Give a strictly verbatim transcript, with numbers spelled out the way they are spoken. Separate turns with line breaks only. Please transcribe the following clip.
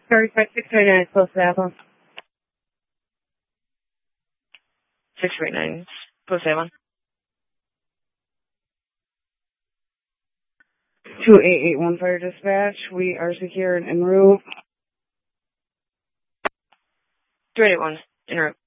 Sorry, five six nine nine, close to Apple.
six three nine, close to Avon.
two eight eight one Fire Dispatch. We are secured en route.
two eight eight one, en route.